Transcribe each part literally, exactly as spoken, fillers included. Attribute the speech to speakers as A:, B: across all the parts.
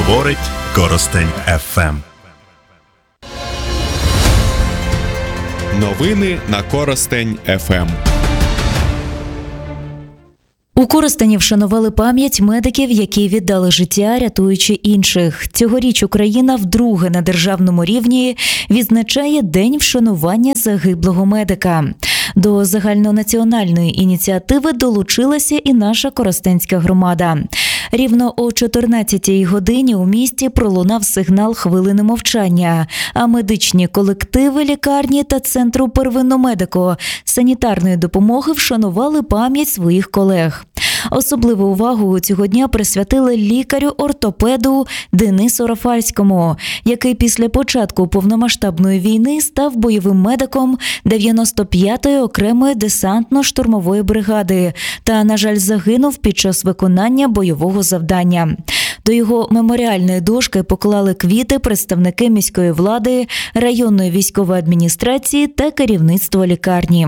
A: Говорить Коростень еф ем.
B: Новини на Коростень еф ем.
C: У Коростені вшанували пам'ять медиків, які віддали життя, рятуючи інших. Цьогоріч Україна вдруге на державному рівні відзначає День вшанування загиблого медика. До загальнонаціональної ініціативи долучилася і наша коростенська громада. Рівно о чотирнадцятій годині у місті пролунав сигнал хвилини мовчання, а медичні колективи лікарні та Центру первинно-медико-санітарної допомоги вшанували пам'ять своїх колег. Особливу увагу цього дня присвятили лікарю-ортопеду Денису Рафальському, який після початку повномасштабної війни став бойовим медиком дев'яносто п'ятої окремої десантно-штурмової бригади та, на жаль, загинув під час виконання бойового завдання. До його меморіальної дошки поклали квіти представники міської влади, районної військової адміністрації та керівництво лікарні.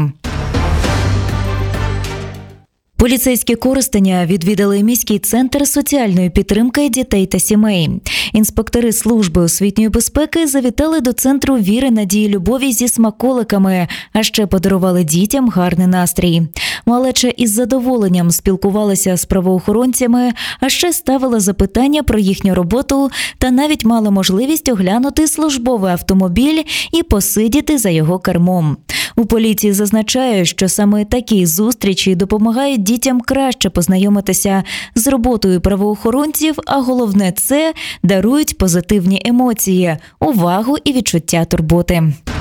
C: Поліцейські Коростеня відвідали міський центр соціальної підтримки дітей та сімей. Інспектори служби освітньої безпеки завітали до центру віри, надії, любові зі смаколиками, а ще подарували дітям гарний настрій. Малеча із задоволенням спілкувалася з правоохоронцями, а ще ставила запитання про їхню роботу та навіть мала можливість оглянути службовий автомобіль і посидіти за його кермом. У поліції зазначають, що саме такі зустрічі допомагають дітям краще познайомитися з роботою правоохоронців, а головне – це дарують позитивні емоції, увагу і відчуття турботи.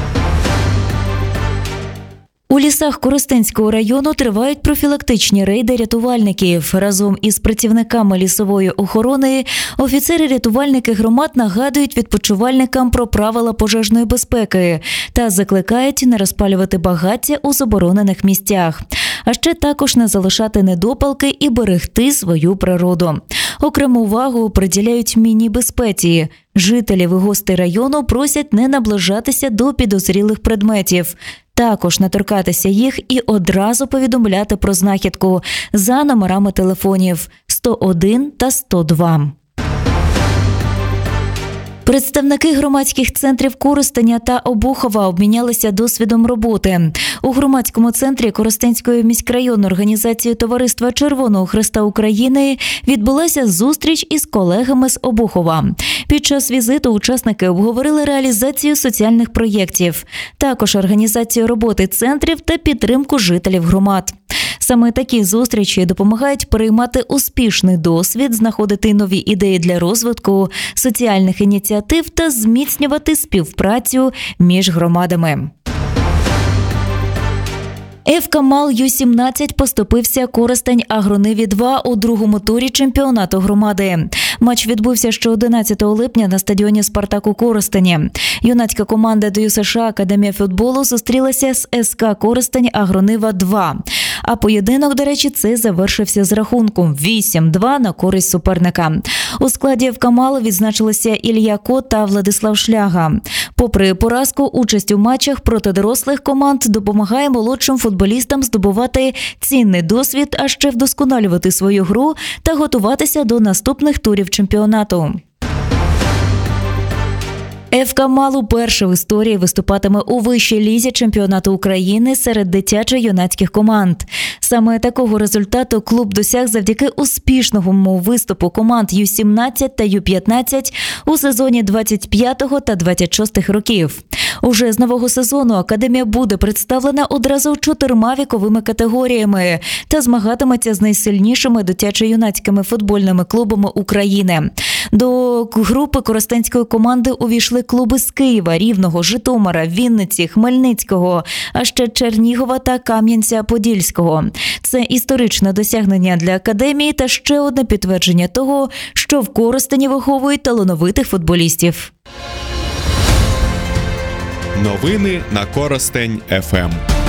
C: У лісах Коростенського району тривають профілактичні рейди рятувальників. Разом із працівниками лісової охорони офіцери-рятувальники громад нагадують відпочивальникам про правила пожежної безпеки та закликають не розпалювати багаття у заборонених місцях. А ще також не залишати недопалки і берегти свою природу. Окрему увагу приділяють мінній безпеці. Жителів і гостей району просять не наближатися до підозрілих предметів. Також не торкатися їх і одразу повідомляти про знахідку за номерами телефонів сто один та сто два. Представники громадських центрів Коростеня та Обухова обмінялися досвідом роботи. У громадському центрі Коростенської міськрайонної організації Товариства Червоного Хреста України відбулася зустріч із колегами з Обухова. Під час візиту учасники обговорили реалізацію соціальних проєктів, також організацію роботи центрів та підтримку жителів громад. Саме такі зустрічі допомагають переймати успішний досвід, знаходити нові ідеї для розвитку соціальних ініціатив та зміцнювати співпрацю між громадами. ФК МАЛ Ю сімнадцять поступився Коростень Агрониві два у другому турі чемпіонату громади. Матч відбувся ще одинадцятого липня на стадіоні «Спартак» у Коростені. Юнацька команда Ді Ю С Ш Академія футболу зустрілася з ес ка Коростень Агронива два. А поєдинок, до речі, це завершився з рахунком вісім-два на користь суперника. У складі ФК МАЛ відзначилися Ілля Кот та Владислав Шляга. Попри поразку, участь у матчах проти дорослих команд допомагає молодшим футболістам здобувати цінний досвід, а ще вдосконалювати свою гру та готуватися до наступних турів чемпіонату. ФК МАЛ уперше в історії виступатиме у вищій лізі чемпіонату України серед дитячо-юнацьких команд. Саме такого результату клуб досяг завдяки успішному виступу команд Ю сімнадцять та Ю п'ятнадцять у сезоні двадцять п'ятого та двадцять шостого років. Уже з нового сезону академія буде представлена одразу чотирма віковими категоріями та змагатиметься з найсильнішими дитячо-юнацькими футбольними клубами України. До групи коростенської команди увійшли клуби з Києва, Рівного, Житомира, Вінниці, Хмельницького, а ще Чернігова та Кам'янця-Подільського. Це історичне досягнення для академії та ще одне підтвердження того, що в Коростені виховують талановитих футболістів.
B: Новини на Коростень еф ем.